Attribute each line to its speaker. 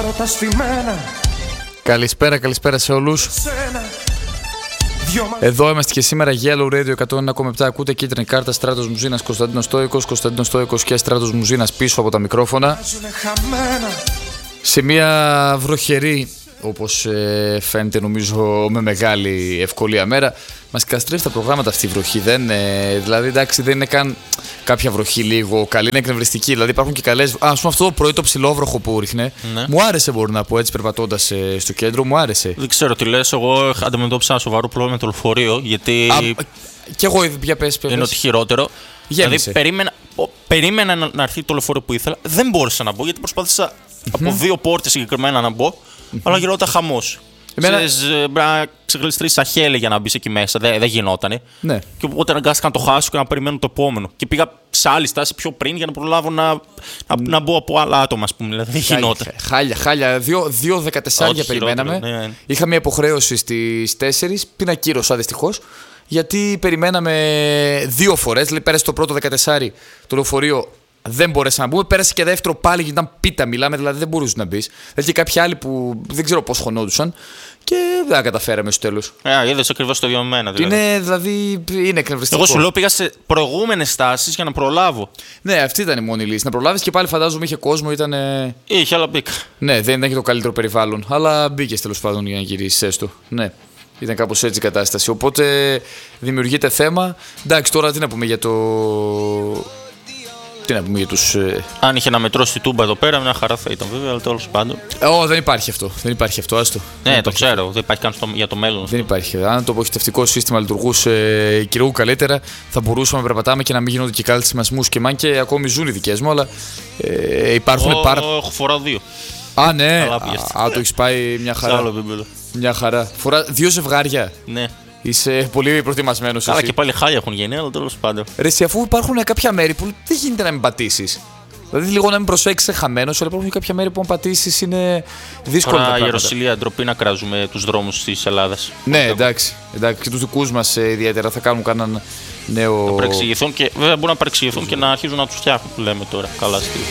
Speaker 1: Καλησπέρα, καλησπέρα σε όλους. Εδώ είμαστε και σήμερα, Yellow Radio 101,7. Ακούτε Κίτρινη Κάρτα, Στράτος Μουζίνας, Κωνσταντίνος Στόικος και Στράτος Μουζίνας πίσω από τα μικρόφωνα. Σε μια βροχερή, όπως φαίνεται νομίζω με μεγάλη ευκολία μέρα, μας καταστρέφει τα προγράμματα αυτή η βροχή. Δηλαδή εντάξει, δεν είναι καν κάποια βροχή λίγο καλή, είναι εκνευριστική. Δηλαδή υπάρχουν και καλές. Ας πούμε αυτό το πρωί το ψιλόβροχο που ρίχνε, ναι. Μου άρεσε, μπορώ να πω έτσι, περπατώντας στο κέντρο, μου άρεσε.
Speaker 2: Δεν ξέρω τι λες. Εγώ αντιμετώπισα ένα σοβαρό πρόβλημα με το λεωφορείο, γιατί.
Speaker 1: Κι εγώ για πες.
Speaker 2: Είναι ότι χειρότερο.
Speaker 1: Γέμισε.
Speaker 2: Δηλαδή περίμενα να έρθει το λεωφορείο που ήθελα. Δεν μπόρεσα να μπω, γιατί προσπάθησα από δύο πόρτες συγκεκριμένα να μπω, αλλά γινόταν χαμός. Πρέπει να ξεγλιστρήσεις τα χέλη για να μπεις εκεί μέσα. Δεν γινότανε.
Speaker 1: Ναι.
Speaker 2: Και οπότε αναγκάστηκα να το χάσω και να περιμένω το επόμενο. Και πήγα σε άλλη στάση πιο πριν για να προλάβω να μπω από άλλα άτομα, ας πούμε. Δηλαδή δεν γινόταν.
Speaker 1: Χάλια. 2:14 περιμέναμε.
Speaker 2: Ναι. Είχα
Speaker 1: μια υποχρέωση στις 4, πινακύρωσα δυστυχώς. Γιατί περιμέναμε 2 φορές. Δηλαδή πέρασε το πρώτο 14 το λεωφορείο. Δεν μπορέσα να μπούμε. Πέρασε και δεύτερο πάλι γιατί ήταν πίτα. Μιλάμε, δηλαδή δεν μπορούσε να μπει. Δηλαδή και κάποιοι άλλοι που δεν ξέρω πώς χωνόντουσαν και δεν τα καταφέραμε στο τέλος.
Speaker 2: Είδες ακριβώς το ίδιο με εμένα. Δηλαδή.
Speaker 1: Είναι εκνευριστικό.
Speaker 2: Εγώ σου λέω πήγα σε προηγούμενες στάσεις για να προλάβω.
Speaker 1: Ναι, αυτή ήταν η μόνη λύση. Να προλάβεις και πάλι φαντάζομαι είχε κόσμο.
Speaker 2: Είχε, αλλά μπήκα.
Speaker 1: Ναι, δεν ήταν και το καλύτερο περιβάλλον. Αλλά μπήκε τέλος πάντων για να γυρίσει έστω. Ναι. Ήταν κάπως έτσι η κατάσταση. Οπότε δημιουργείται θέμα. Εντάξει, τώρα τι να πούμε για το. Τι να πούμε για τους.
Speaker 2: Αν είχε να μετρώσει τη τούμπα εδώ πέρα, μια χαρά θα ήταν βέβαια, αλλά τέλος πάντων.
Speaker 1: Δεν υπάρχει αυτό. Δεν υπάρχει αυτό, άστο.
Speaker 2: Ναι, το ξέρω. Δεν υπάρχει καν για το μέλλον.
Speaker 1: Δεν υπάρχει. Αν το αποχητευτικό σύστημα λειτουργούσε κυρίου καλύτερα, θα μπορούσαμε να περπατάμε και να μην γίνονται και κάλτες μασμούς και μαν και ακόμη ζουν οι δικές μου, αλλά υπάρχουν πάρα.
Speaker 2: Έχω φορά 2.
Speaker 1: Α, ναι. Το έχεις πάει μια χαρά.
Speaker 2: Σε άλλο επίπεδο.
Speaker 1: Μια χαρά. Φορά 2 ζευγάρια.
Speaker 2: Ναι.
Speaker 1: Είσαι πολύ προετοιμασμένος.
Speaker 2: Καλά, και πάλι χάλια έχουν γίνει, αλλά τέλος πάντων.
Speaker 1: Ρε, αφού υπάρχουν κάποια μέρη που δεν γίνεται να μην πατήσεις. Δηλαδή, λίγο να μην προσέξεις χαμένος, αλλά υπάρχουν κάποια μέρη που αν πατήσεις είναι δύσκολο.
Speaker 2: Τώρα, Ιεροσυλία, ντροπή να κράζουμε τους δρόμους της Ελλάδας.
Speaker 1: Ναι, εντάξει. Και τους δικούς μας ιδιαίτερα θα κάνουν κανέναν νέο.
Speaker 2: Θα παρεξηγηθούν και βέβαια μπορούν να παρεξηγηθούν και να αρχίζουν να τους φτιάχνουν, που λέμε τώρα. Καλά, στυλ.